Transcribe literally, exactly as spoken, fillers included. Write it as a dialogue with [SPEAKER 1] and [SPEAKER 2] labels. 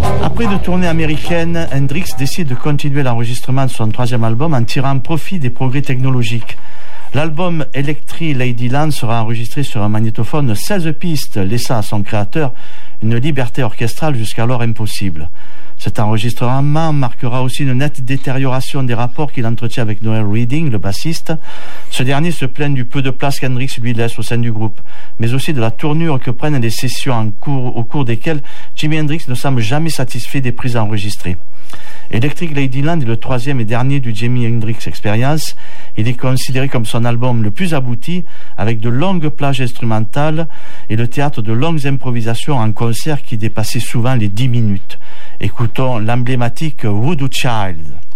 [SPEAKER 1] Après une tournée américaine, Hendrix décide de continuer l'enregistrement de son troisième album en tirant profit des progrès technologiques. L'album Electric Ladyland sera enregistré sur un magnétophone de seize pistes, laissant à son créateur une liberté orchestrale jusqu'alors impossible. Cet enregistrement marquera aussi une nette détérioration des rapports qu'il entretient avec Noel Reading, le bassiste. Ce dernier se plaint du peu de place qu'Hendrix lui laisse au sein du groupe, mais aussi de la tournure que prennent les sessions en cours, au cours desquelles Jimi Hendrix ne semble jamais satisfait des prises enregistrées. Electric Ladyland est le troisième et dernier du Jimi Hendrix Experience. Il est considéré comme son album le plus abouti, avec de longues plages instrumentales et le théâtre de longues improvisations en concert qui dépassaient souvent les dix minutes. Écoutons l'emblématique Voodoo Child.